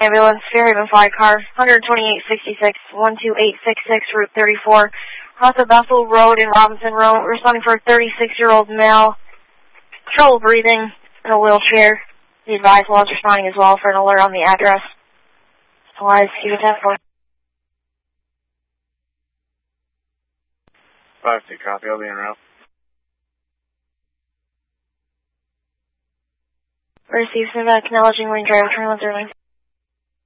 Ambulance, Fairhaven Fly Car, 12866, 12866, Route 34, across the Bethel Road in Robinson Road, responding for a 36-year-old male, trouble breathing, in a wheelchair. The advised was responding as well for an alert on the address. Otherwise, you would have for 5-2 copy, I'll be en route. Receive some acknowledging lane driver 2109.